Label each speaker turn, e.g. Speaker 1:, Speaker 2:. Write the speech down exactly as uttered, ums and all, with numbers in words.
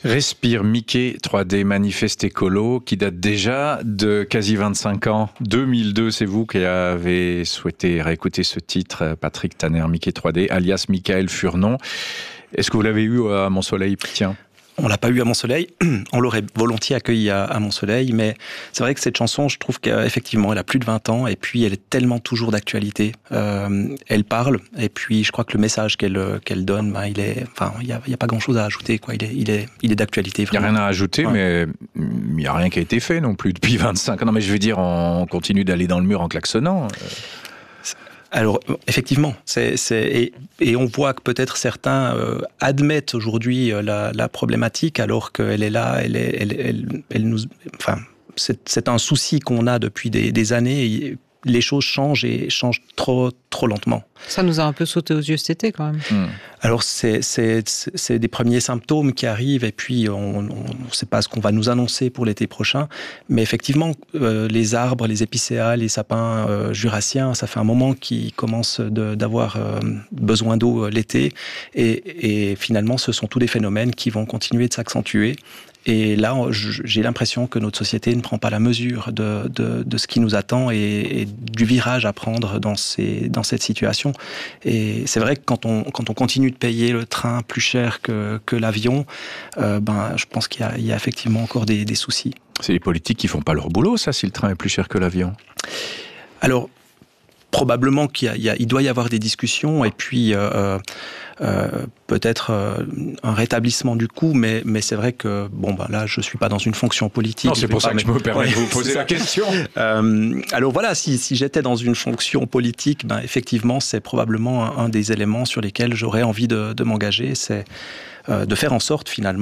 Speaker 1: Respire Mickey trois D Manifeste Écolo qui date déjà de quasi vingt-cinq ans. deux mille deux, c'est vous qui avez souhaité réécouter ce titre, Patrick Tanner, Mickey trois D, alias Michael Furnon. Est-ce que vous l'avez eu à Mont-Soleil, tiens?
Speaker 2: On l'a pas eu à Mont-Soleil, on l'aurait volontiers accueilli à, à Mont-Soleil, mais c'est vrai que cette chanson, je trouve qu'effectivement, elle a plus de vingt ans, et puis elle est tellement toujours d'actualité. Euh, elle parle, et puis je crois que le message qu'elle qu'elle donne, ben, il est, enfin, il y a, il y a pas grand-chose à ajouter, quoi. Il est, il est, il est d'actualité.
Speaker 1: Il n'y a rien à ajouter, ouais. Mais il n'y a rien qui a été fait non plus depuis vingt-cinq ans. Non, mais je veux dire, on continue d'aller dans le mur en klaxonnant.
Speaker 2: Alors, effectivement, c'est, c'est, et, et on voit que peut-être certains euh, admettent aujourd'hui la, la problématique, alors qu'elle est là, elle est, elle, elle, elle nous, enfin, c'est, c'est un souci qu'on a depuis des, des années. Et les choses changent et changent trop, trop lentement.
Speaker 3: Ça nous a un peu sauté aux yeux cet été, quand même.
Speaker 2: Mmh. Alors, c'est, c'est, c'est des premiers symptômes qui arrivent, et puis on ne sait pas ce qu'on va nous annoncer pour l'été prochain. Mais effectivement, euh, les arbres, les épicéas, les sapins euh, jurassiens, ça fait un moment qu'ils commencent de, d'avoir euh, besoin d'eau l'été. Et, et finalement, ce sont tous des phénomènes qui vont continuer de s'accentuer. Et là, j'ai l'impression que notre société ne prend pas la mesure de, de, de ce qui nous attend et, et du virage à prendre dans, ces, dans cette situation. Et c'est vrai que quand on, quand on continue de payer le train plus cher que, que l'avion, euh, ben, je pense qu'il y a, il y a effectivement encore des, des soucis.
Speaker 1: C'est les politiques qui font pas leur boulot, ça, si le train est plus cher que l'avion?
Speaker 2: Alors, probablement qu'il y a, il, y a, il doit y avoir des discussions et puis euh, euh, peut-être euh, un rétablissement du coût, mais, mais c'est vrai que bon, ben là, je ne suis pas dans une fonction politique.
Speaker 1: Non, c'est pour ça que je me permets ouais, de vous poser la question.
Speaker 2: Euh, alors voilà, si, si j'étais dans une fonction politique, ben, effectivement, c'est probablement un, un des éléments sur lesquels j'aurais envie de, de m'engager, c'est euh, de faire en sorte finalement